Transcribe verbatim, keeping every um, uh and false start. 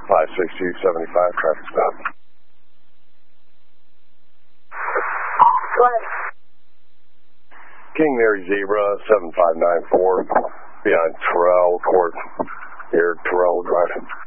five six two seventy-five, traffic stop. Go ahead. King Mary Zebra, seven five nine four, behind Terrell Court, here, Terrell Drive.